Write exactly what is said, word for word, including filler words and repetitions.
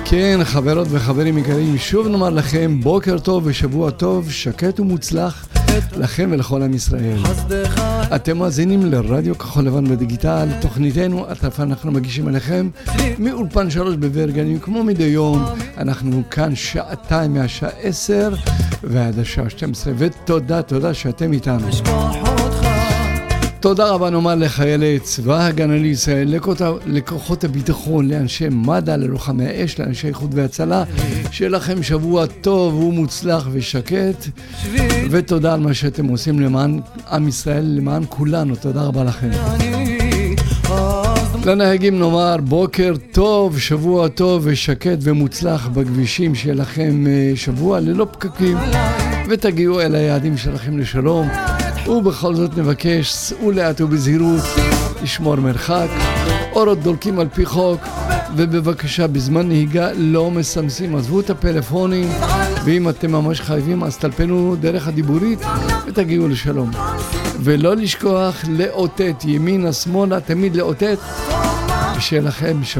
כן, חברות וחברים יקרים, שוב נאמר לכם בוקר טוב ושבוע טוב, שקט ומוצלח לכם ולכל עם ישראל. אתם מאזינים לרדיו כחול לבן בדיגיטל, תוכניתנו עטפה אנחנו מגישים אליכם מאולפן שלוש בברגנים, כמו מדי יום. אנחנו כאן שעתיים מהשעה עשר ועד השעה שתים עשרה, ותודה, תודה שאתם איתנו. תודה רבה נאמר לחיילי צבא הגנה לישראל, לכוחות הביטחון, לאנשי מד"א, ללוחמי האש, לאנשי איחוד והצלה. שיהיה לכם שבוע טוב ומוצלח ושקט, ותודה על מה שאתם עושים למען עם ישראל, למען כולנו. תודה רבה לכם. לנהגים נאמר בוקר טוב, שבוע טוב ושקט ומוצלח בכבישים. שיהיה לכם שבוע ללא פקקים ותגיעו אל היעדים שלכם לשלום. ובכל זאת נבקש, סעו לאט ובזהירות, לשמור מרחק, אורות דולקים על פי חוק, ובבקשה בזמן נהיגה לא מסמסים, עזבו את הפלאפונים, ואם אתם ממש חייבים אז תלפנו דרך הדיבורית ותגיעו לשלום. ולא לשכוח לאותת ימינה שמאלה, תמיד לאותת, ושיהיה לכם שבוע